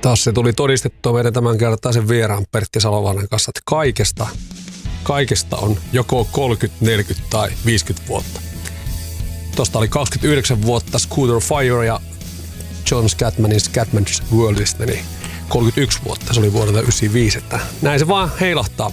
Taas se tuli todistettua meidän tämänkertaisen vieraan Pertti Salolainen kanssa, että kaikesta on joko 30, 40 tai 50 vuotta. Tosta oli 29 vuotta Scooter Fire ja John Scatmanin Scatman's Worldista, niin 31 vuotta. Se oli vuodelta 1995, että näin se vaan heilahtaa.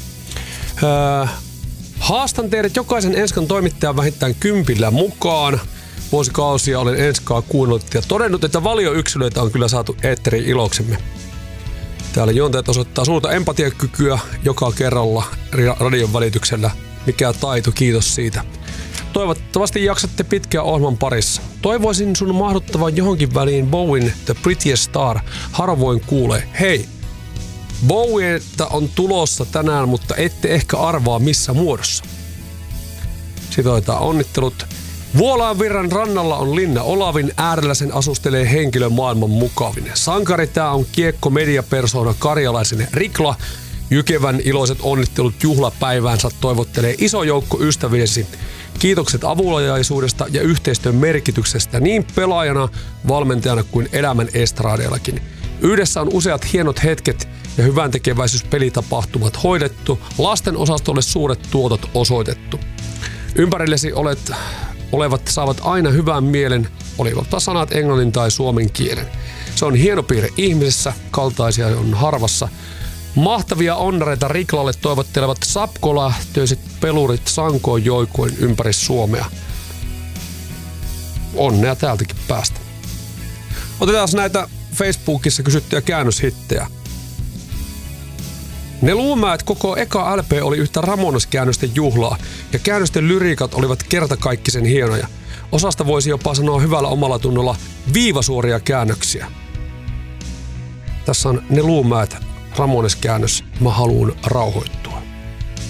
Haastan teidät jokaisen Enskan toimittajan vähintään 10 mukaan. Vuosikausia olen Enskaa kuunnellut ja todennut, että valioyksilöitä on kyllä saatu eetteriin iloksemme. Täällä juontajat osoittaa suurta empatiakykyä joka kerralla radion välityksellä. Mikä taito, kiitos siitä. Toivottavasti jaksatte pitkään ohjelman parissa. Toivoisin sun mahduttavan johonkin väliin Bowen The Prettiest Star. Harvoin kuulee. Hei! Bowieta on tulossa tänään, mutta ette ehkä arvaa missä muodossa. Sitoitaan onnittelut. Vuolaanvirran rannalla on Linna Olavin, äärellä sen asustelee henkilö maailman mukavin. Sankari tää on kiekko mediapersona karjalaisen Rikla. Jykevän iloiset onnittelut juhlapäiväänsä toivottelee iso joukko ystäviesi. Kiitokset avuliaisuudesta ja yhteistyön merkityksestä niin pelaajana, valmentajana kuin elämän estraadeellakin. Yhdessä on useat hienot hetket ja hyväntekeväisyyspelitapahtumat hoidettu, lasten osastolle suuret tuotot osoitettu. Ympärillesi olevat saavat aina hyvän mielen, olivatpa sanat englannin tai suomen kielen. Se on hieno piirre ihmisessä, kaltaisia on harvassa. Mahtavia onnareita Riklalle toivottelevat sapkolähtöiset pelurit sankoin joikoin ympäri Suomea. Onnea täältäkin päästä. Otetaan näitä Facebookissa kysyttyjä käännöshittejä. Ne Luumäet koko eka LP oli yhtä Ramones-käännösten juhlaa ja käännösten lyriikat olivat kertakaikkisen hienoja. Osasta voisi jopa sanoa hyvällä omalla tunnolla viivasuoria käännöksiä. Tässä on Ne Luumäet Ramones-käännös. Mä haluun rauhoittaa.